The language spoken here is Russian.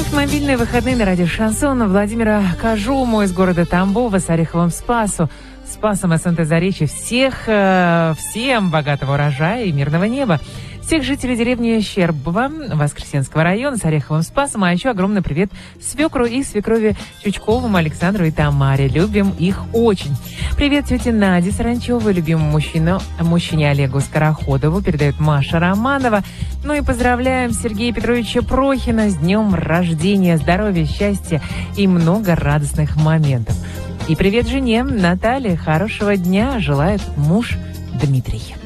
Вновь мобильные выходные на радио Шансон. Владимира Кажуму из города Тамбова с Ореховым Спасу. Спасом СНТ Заречье всем богатого урожая и мирного неба. Всех жителей деревни Щербова Воскресенского района с Ореховым Спасом. А еще огромный привет свекру и свекрови Чучковым Александру и Тамаре. Любим их очень. Привет тете Наде Саранчевой, любимому мужчине Олегу Скороходову. Передает Маша Романова. Ну и поздравляем Сергея Петровича Прохина с днем рождения, здоровья, счастья и много радостных моментов. И привет жене Наталье. Хорошего дня желает муж Дмитрий.